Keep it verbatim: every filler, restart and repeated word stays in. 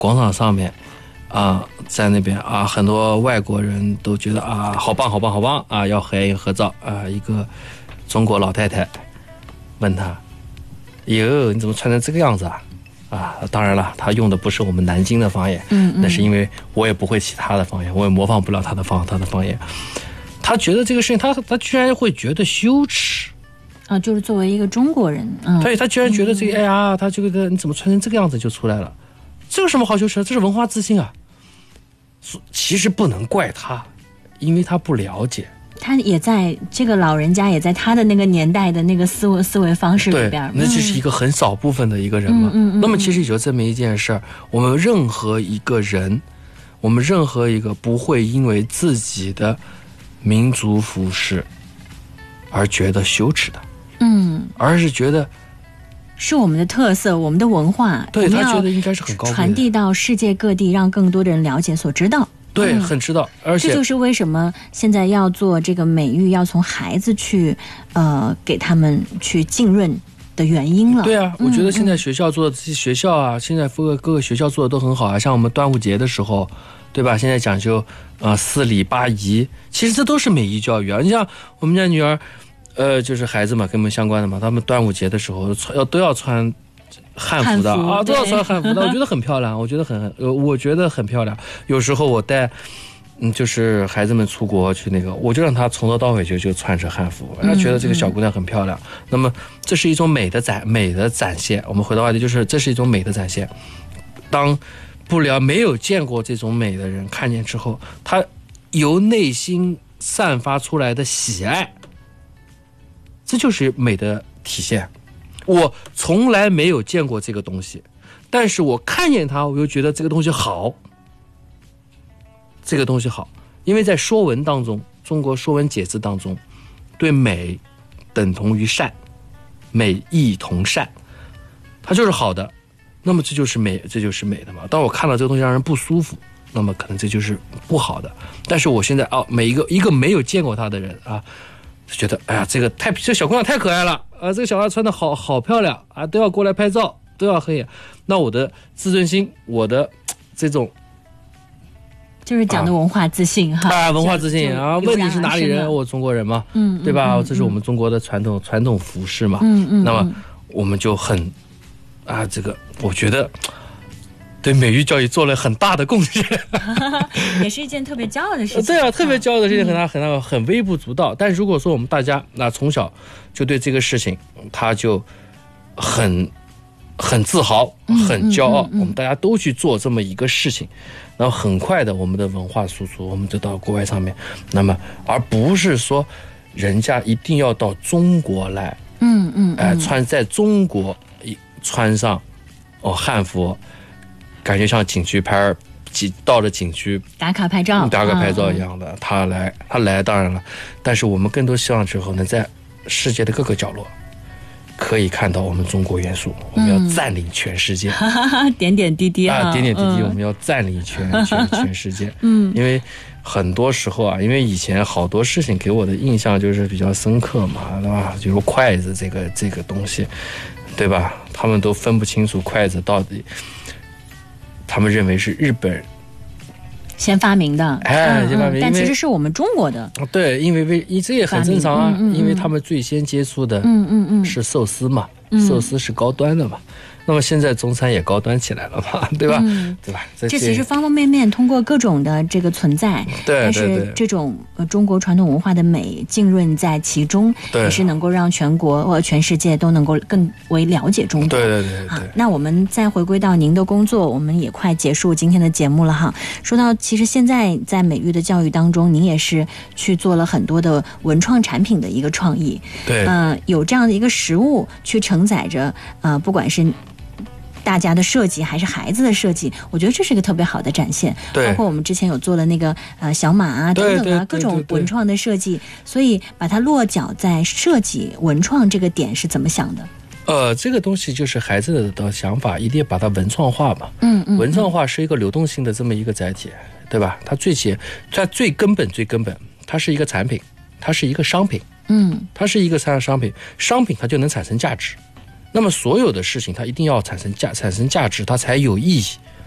广场上面啊，在那边啊，很多外国人都觉得啊，好棒好棒好棒啊，要合影合照啊。一个中国老太太问他：“哟，你怎么穿成这个样子啊？”啊，当然了，他用的不是我们南京的方言，嗯，那是因为我也不会其他的方言，我也模仿不了他的方他的方言。他觉得这个事情，他他居然会觉得羞耻啊，就是作为一个中国人，嗯， 对，他居然觉得这个，嗯、哎呀，他这个你怎么穿成这个样子就出来了？这有什么好羞耻的？这是文化自信啊。其实不能怪他，因为他不了解。 他也在这个老人家也在他的那个年代的那个思维思维方式里边， 对，那就是一个很少部分的一个人嘛。嗯嗯嗯、那么其实也就这么一件事儿，我们任何一个人，我们任何一个不会因为自己的民族服饰而觉得羞耻的，嗯，而是觉得是我们的特色，我们的文化， 对，他觉得应该是很高贵的， 传递到世界各地，让更多的人了解所知道。 对，嗯、很知道，而且这就是为什么现在要做这个美育，要从孩子去，呃，给他们去浸润的原因了。 对啊，我觉得现在学校做的这些学校啊，嗯、现在各个各个学校做的都很好啊。像我们端午节的时候，对吧？现在讲究呃四礼八仪，其实这都是美育教育啊。你像我们家女儿，呃，就是孩子嘛，跟我们相关的嘛，他们端午节的时候要都要穿汉服的啊，都要穿汉服的，我觉得很漂亮，我觉得很，呃，我觉得很漂亮。有时候我带，嗯，就是孩子们出国去那个，我就让他从头到尾就就穿着汉服，他觉得这个小姑娘很漂亮。嗯嗯、那么这是一种美的展美的展现。我们回到话题，就是这是一种美的展现。当不了没有见过这种美的人看见之后，他由内心散发出来的喜爱，这就是美的体现。我从来没有见过这个东西，但是我看见它，我又觉得这个东西好，这个东西好，因为在说文当中，中国说文解字当中，对美等同于善，美亦同善，它就是好的，那么这就是美，这就是美的嘛。当我看到这个东西让人不舒服，那么可能这就是不好的。但是我现在啊，每一个一个没有见过它的人啊，觉得哎呀，这个太这小姑娘太可爱了啊！这个小孩穿的好好漂亮啊，都要过来拍照，都要黑。那我的自尊心，我的这种就是讲的文化自信哈， 啊，文化自信啊，问你是哪里人？我中国人嘛，嗯，对吧？嗯、这是我们中国的传统、嗯、传统服饰嘛，嗯嗯。那么我们就很啊，这个我觉得对美育教育做了很大的贡献， 也是一件特别骄傲的事情。 对啊，特别骄傲的事情，很大很大，很微不足道。但如果说我们大家那从小就对这个事情，他就很很自豪、很骄傲，嗯嗯嗯嗯、我们大家都去做这么一个事情，然后很快的，我们的文化输出，我们就到国外上面。那么，而不是说人家一定要到中国来，嗯嗯，哎、呃，穿在中国穿上哦汉服。感觉像景区拍，到了景区打卡拍照， 打卡拍照一样的。嗯、他来，他来，当然了，但是我们更多希望之后能在世界的各个角落可以看到我们中国元素。嗯、我们要占领全世界， 嗯、点点滴滴啊，点点滴滴，我们要占领全、嗯、全全世界。嗯，因为很多时候啊，因为以前好多事情给我的印象就是比较深刻嘛，对吧？比如筷子这个这个东西，对吧？他们都分不清楚筷子到底。他们认为是日本先发明的， 哎，先发明， 但其实是我们中国的。 对，因为为这也很正常啊，嗯嗯嗯、因为他们最先接触的，嗯嗯嗯，是寿司嘛，嗯、寿司是高端的嘛。那么现在中餐也高端起来了嘛，对吧？嗯、对吧？ 这其实方方面面通过各种的这个存在， 对， 但是这种呃中国传统文化的美浸润在其中，也是能够让全国或全世界都能够更为了解中国。 对对对对。 啊，那我们再回归到您的工作，我们也快结束今天的节目了哈。说到其实现在在美育的教育当中，您也是去做了很多的文创产品的一个创意， 对， 呃，有这样的一个实物去承载着呃，不管是大家的设计还是孩子的设计，我觉得这是一个特别好的展现。 对， 包括我们之前有做了那个呃小马啊等等啊各种文创的设计，所以把它落脚在设计文创这个点是怎么想的？ 呃，这个东西就是孩子的想法，一定要把它文创化嘛。嗯嗯，文创化是一个流动性的这么一个载体，对吧？它最起，它最根本最根本，它是一个产品，它是一个商品。嗯，它是一个商商品，商品它就能产生价值。那么所有的事情它一定要产生价产生价值，它才有意义。